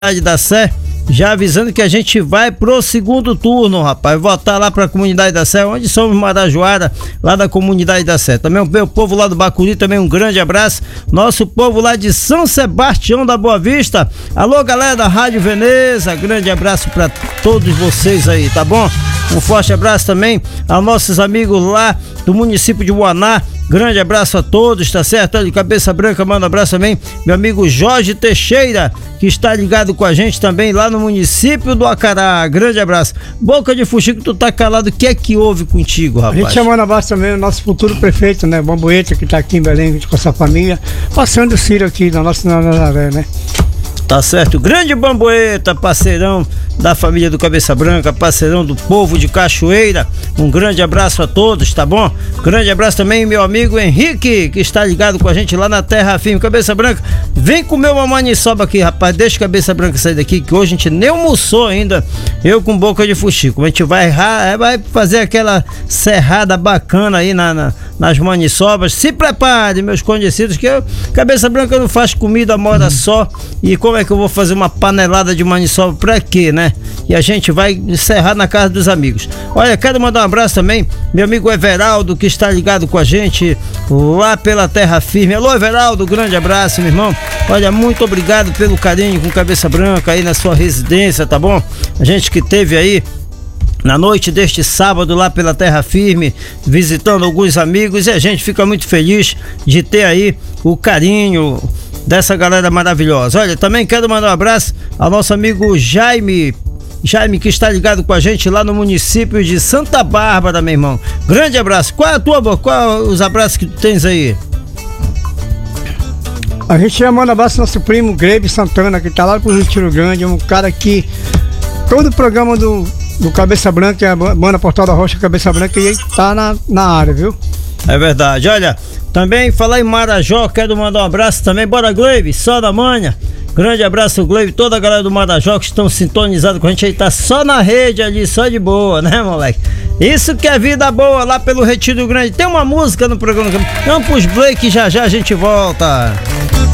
da Sé, já avisando que a gente vai pro segundo turno, rapaz, votar lá pra comunidade da Sé, onde somos Marajoara, lá da comunidade da Sé. Também o meu povo lá do Bacuri, também um grande abraço. Nosso povo lá de São Sebastião da Boa Vista. Alô, galera da Rádio Veneza, grande abraço pra todos vocês aí, tá bom? Um forte abraço também aos nossos amigos lá do município de Uaná. Grande abraço a todos, tá certo? De Cabeça Branca, manda um abraço também, meu amigo Jorge Teixeira, que está ligado com a gente também lá no município do Acará. Grande abraço. Boca de Fuxico, tu tá calado, o que é que houve contigo, rapaz? A gente chamando abraço também o nosso futuro prefeito, né? Bambueta, que tá aqui em Belém com a sua família, passando o Ciro aqui na nossa Nazaré, né? Tá certo, grande Bambueta, parceirão da família do Cabeça Branca, parceirão do povo de Cachoeira. Um grande abraço a todos, tá bom? Grande abraço também meu amigo Henrique, que está ligado com a gente lá na Terra Firme. Cabeça Branca, vem comer uma maniçoba aqui, rapaz, deixa Cabeça Branca sair daqui, que hoje a gente nem almoçou ainda, eu com Boca de Fuxico. A gente vai fazer aquela serrada bacana aí nas maniçobas. Se prepare, meus conhecidos, que Cabeça Branca não faz comida mora só, e como é que eu vou fazer uma panelada de maniçoba pra quê, né? E a gente vai encerrar na casa dos amigos. Olha, quero mandar um abraço também, meu amigo Everaldo, que está ligado com a gente lá pela Terra Firme. Alô, Everaldo, grande abraço, meu irmão. Olha, muito obrigado pelo carinho com Cabeça Branca aí na sua residência, tá bom? A gente que teve aí na noite deste sábado lá pela Terra Firme, visitando alguns amigos, e a gente fica muito feliz de ter aí o carinho dessa galera maravilhosa. Olha, também quero mandar um abraço ao nosso amigo Jaime, que está ligado com a gente lá no município de Santa Bárbara, meu irmão. Grande abraço. Qual os abraços que tu tens aí? A gente já manda abraço ao nosso primo Grebe Santana, que tá lá pro Retiro Grande, um cara que todo o programa do Cabeça Branca, a banda Portal da Rocha Cabeça Branca, e ele tá na área, viu? É verdade. Olha, também falar em Marajó, quero mandar um abraço também. Bora, Gleibe, só da manhã. Grande abraço, Gleibe, toda a galera do Marajó que estão sintonizados com a gente aí, tá só na rede ali, só de boa, né, moleque? Isso que é vida boa lá pelo Retiro Grande. Tem uma música no programa. Vamos pros break, já a gente volta.